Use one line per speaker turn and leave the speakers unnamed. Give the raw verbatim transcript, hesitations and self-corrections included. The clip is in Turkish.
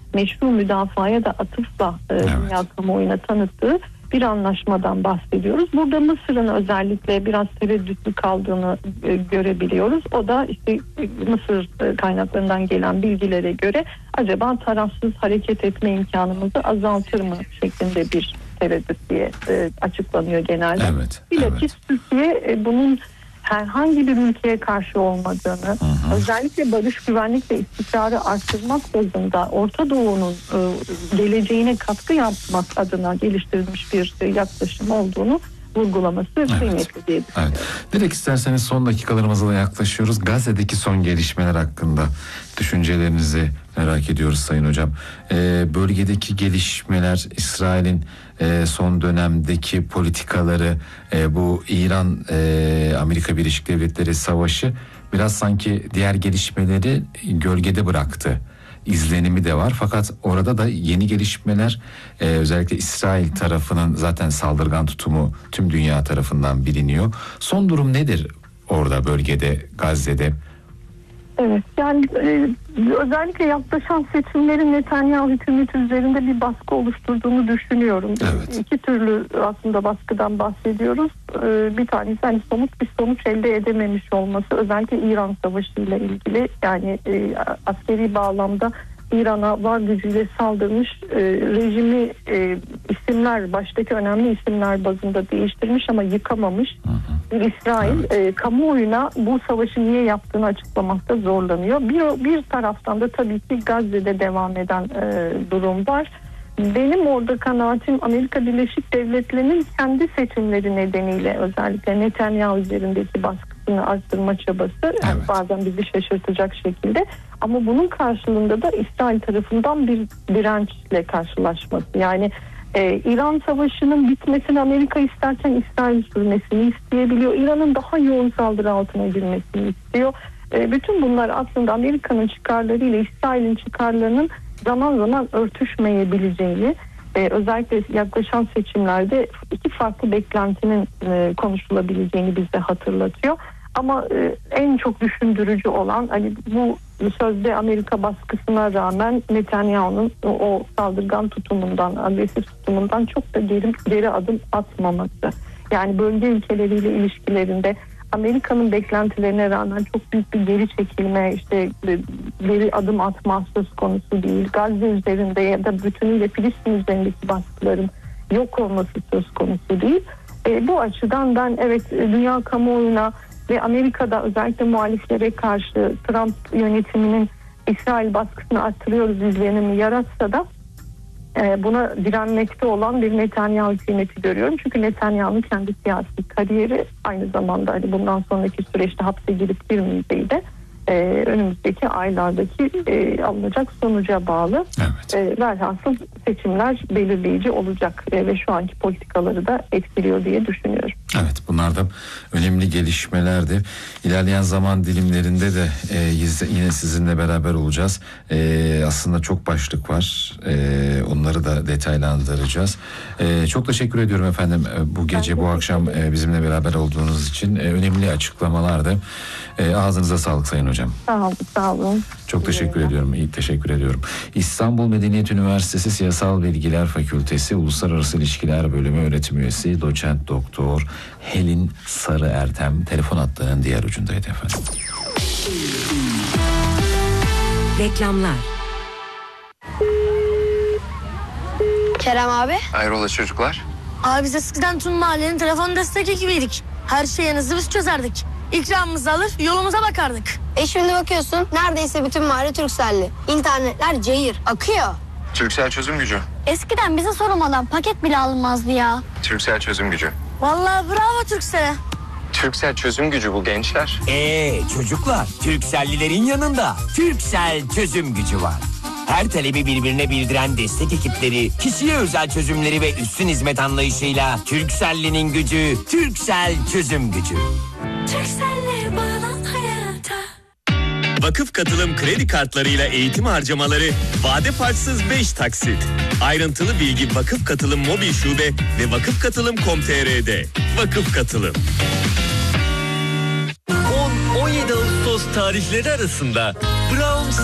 meşru müdafaya da atıfla e,
evet.
dünya kamuoyuna tanıttığı bir anlaşmadan bahsediyoruz. Burada Mısır'ın özellikle biraz tereddütlü kaldığını e, görebiliyoruz. O da işte e, Mısır e, kaynaklarından gelen bilgilere göre acaba tarafsız hareket etme imkanımızı azaltır mı şeklinde bir tereddüt diye e, açıklanıyor genelde.
Evet,
Bilakis
evet.
Türkiye e, bunun herhangi bir ülkeye karşı olmadığını, hı hı. özellikle barış, güvenlik ve istikrarı arttırmak bazında Orta Doğu'nun e, geleceğine katkı yapmak adına geliştirilmiş bir e, yaklaşım olduğunu vurgulaması
evet.
kıymetli diye düşünüyorum.
Evet. Direkt isterseniz son dakikalarımıza da yaklaşıyoruz. Gazze'deki son gelişmeler hakkında düşüncelerinizi merak ediyoruz Sayın Hocam. Ee, bölgedeki gelişmeler, İsrail'in e, son dönemdeki politikaları, e, bu İran e, Amerika Birleşik Devletleri savaşı biraz sanki diğer gelişmeleri gölgede bıraktı. İzlenimi de var, fakat orada da yeni gelişmeler, e, özellikle İsrail tarafının zaten saldırgan tutumu tüm dünya tarafından biliniyor. Son durum nedir orada, bölgede, Gazze'de?
Evet, yani e, özellikle yaklaşan seçimlerin Netanyahu hükümeti üzerinde bir baskı oluşturduğunu düşünüyorum.
Evet.
İki türlü aslında baskıdan bahsediyoruz. E, bir tanesi hani somut bir sonuç elde edememiş olması, özellikle İran Savaşı ile ilgili, yani e, askeri bağlamda İran'a var gücüyle saldırmış, e, rejimi e, isimler, baştaki önemli isimler bazında değiştirmiş ama yıkamamış. Hı hı. Bir İsrail evet. e, kamuoyuna bu savaşı niye yaptığını açıklamakta zorlanıyor. Bir, bir taraftan da tabii ki Gazze'de devam eden e, durum var. Benim orada kanaatim, Amerika Birleşik Devletleri'nin kendi seçimleri nedeniyle özellikle Netanyahu üzerindeki baskısını arttırma çabası, evet. yani bazen bizi şaşırtacak şekilde, ama bunun karşılığında da İsrail tarafından bir dirençle karşılaşması. Yani e, İran Savaşı'nın bitmesini Amerika isterken İsrail sürmesini isteyebiliyor. İran'ın daha yoğun saldırı altına girmesini istiyor. E, bütün bunlar aslında Amerika'nın çıkarlarıyla İsrail'in çıkarlarının zaman zaman örtüşmeyebileceğini, e, özellikle yaklaşan seçimlerde iki farklı beklentinin e, konuşulabileceğini bize hatırlatıyor. Ama e, en çok düşündürücü olan, hani bu sözde Amerika baskısına rağmen Netanyahu'nun o, o saldırgan tutumundan, agresif tutumundan çok da geri, geri adım atmaması. Yani bölge ülkeleriyle ilişkilerinde Amerika'nın beklentilerine rağmen çok büyük bir geri çekilme, işte geri adım atma söz konusu değil. Gazze üzerinde ya da bütünüyle Filistin üzerindeki baskıların yok olması söz konusu değil. E, bu açıdan ben evet, dünya kamuoyuna ve Amerika'da özellikle muhaliflere karşı Trump yönetiminin İsrail baskısını arttırıyoruz izlenimi yaratsa da e, buna direnmekte olan bir Netanyahu hükümeti görüyorum. Çünkü Netanyahu'nun kendi siyasi kariyeri aynı zamanda hani bundan sonraki süreçte hapse girip girmeyeceği de e, önümüzdeki aylardaki e, alınacak sonuca bağlı.
Evet.
E, velhasıl seçimler belirleyici olacak e, ve şu anki politikaları da etkiliyor diye düşünüyorum.
Evet, bunlar da önemli gelişmelerdi. İlerleyen zaman dilimlerinde de e, yine sizinle beraber olacağız. E, aslında çok başlık var. E, onları da detaylandıracağız. E, çok teşekkür ediyorum efendim e, bu gece, bu akşam e, bizimle beraber olduğunuz için. E, önemli açıklamalardı. E, ağzınıza sağlık Sayın Hocam.
Sağ olun, sağ olun.
Çok teşekkür ediyorum. İyi, teşekkür ediyorum. İstanbul Medeniyet Üniversitesi Siyasal Bilgiler Fakültesi Uluslararası İlişkiler Bölümü öğretim üyesi Doçent Doktor Helin Sarı Ertem telefon hattının diğer ucundaydı efendim.
Reklamlar.
Kerem abi.
Hayrola çocuklar?
Abi biz eskiden tüm mahallenin telefon destek ekibiydik. Her şeyi hızlı biz çözerdik. İkramımızı alır yolumuza bakardık.
E şimdi bakıyorsun neredeyse bütün mahalle Turkcell'li. İnternetler cayır, akıyor.
Turkcell çözüm gücü.
Eskiden bize sorulmadan paket bile alınmazdı ya.
Turkcell çözüm gücü.
Vallahi bravo Turkcell'e.
Turkcell çözüm gücü bu gençler.
Eee çocuklar, Turkcell'lilerin yanında Turkcell çözüm gücü var. Her talebi birbirine bildiren destek ekipleri, kişiye özel çözümleri ve üstün hizmet anlayışıyla Turkcell'linin gücü, Turkcell çözüm gücü.
Turkcell'le bağlan hayata.
Vakıf Katılım kredi kartlarıyla eğitim harcamaları vade farksız beş taksit. Ayrıntılı bilgi Vakıf Katılım mobil şube ve vakıf katılım nokta com nokta tr'de. Vakıf Katılım.
on on yedi Ağustos tarihleri arasında Brown